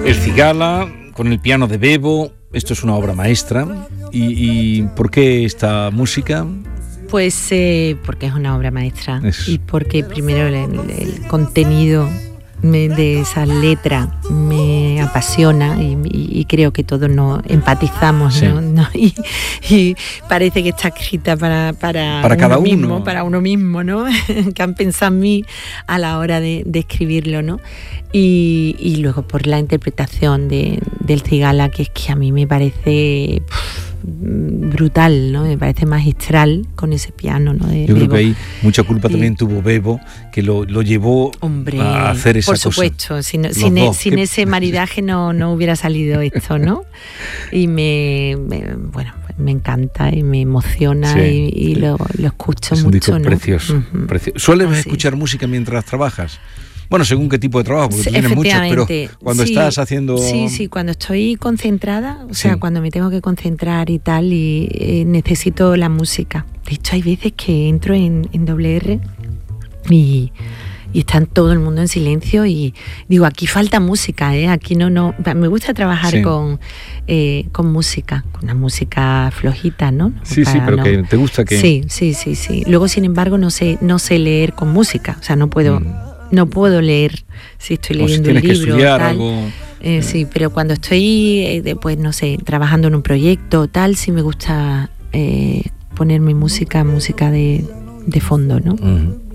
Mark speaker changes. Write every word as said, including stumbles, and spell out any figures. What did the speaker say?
Speaker 1: El Cigala, con el piano de Bebo, esto es una obra maestra. ¿Y, y por qué esta música?
Speaker 2: Pues eh, porque es una obra maestra
Speaker 1: es...
Speaker 2: y porque primero el, el contenido me, de esa letra me apasiona y, y, y creo que todos nos empatizamos, sí. ¿no? ¿no? Y, y parece que está escrita para, para,
Speaker 1: para
Speaker 2: uno
Speaker 1: cada
Speaker 2: mismo,
Speaker 1: uno.
Speaker 2: para uno mismo, ¿no? Que han pensado en mí a la hora de, de escribirlo, ¿no? Y, y luego por la interpretación de, del Cigala, que es que a mí me parece pff, brutal, ¿no? Me parece magistral con ese piano, ¿no? De
Speaker 1: Yo creo
Speaker 2: Bebo.
Speaker 1: que ahí mucha culpa
Speaker 2: y,
Speaker 1: también tuvo Bebo, que lo, lo llevó
Speaker 2: hombre,
Speaker 1: a hacer esa
Speaker 2: por
Speaker 1: cosa.
Speaker 2: Por supuesto, sin, sin,
Speaker 1: dos,
Speaker 2: sin
Speaker 1: ¿qué?
Speaker 2: ese maridaje no, no hubiera salido esto, ¿no? Y me, me bueno, me encanta y me emociona, sí, y, y
Speaker 1: sí.
Speaker 2: lo, lo escucho
Speaker 1: es
Speaker 2: mucho,
Speaker 1: un disco,
Speaker 2: ¿no?
Speaker 1: precioso,
Speaker 2: Uh-huh.
Speaker 1: precioso. ¿Sueles
Speaker 2: Así.
Speaker 1: escuchar música mientras trabajas? Bueno, según qué tipo de trabajo, porque
Speaker 2: Sí,
Speaker 1: tú tienes muchos, pero cuando
Speaker 2: sí,
Speaker 1: estás haciendo...
Speaker 2: Sí, sí, cuando estoy concentrada, o sea,
Speaker 1: sí.
Speaker 2: cuando me tengo que concentrar y tal, y eh, necesito la música. De hecho, hay veces que entro en, en doble R y, y está todo el mundo en silencio y digo, aquí falta música, ¿eh? Aquí no, no... Me gusta trabajar sí. con, eh, con música, con una música flojita, ¿no?
Speaker 1: Sí, Para sí, pero no... que te gusta que...
Speaker 2: Sí, sí, sí, sí. Luego, sin embargo, no sé, no sé leer con música, o sea, no puedo... Mm. No puedo leer si estoy leyendo
Speaker 1: o si
Speaker 2: un libro
Speaker 1: que estudiar
Speaker 2: tal.
Speaker 1: Algo,
Speaker 2: eh, eh. Sí, pero cuando estoy, eh, pues no sé, trabajando en un proyecto tal, sí me gusta eh, poner mi música, música de, de fondo, ¿no?
Speaker 1: Uh-huh.